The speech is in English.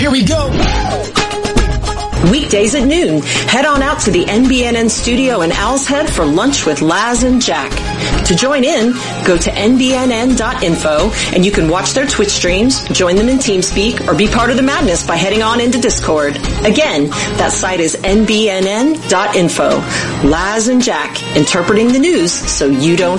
Here we go. Weekdays at noon, head on out to the NBNN studio in Owl's Head for lunch with Laz and Jack. To join in, go to nbnn.info and you can watch their Twitch streams, join them in TeamSpeak, or be part of the madness by heading on into Discord. Again, that site is nbnn.info. Laz and Jack, interpreting the news so you don't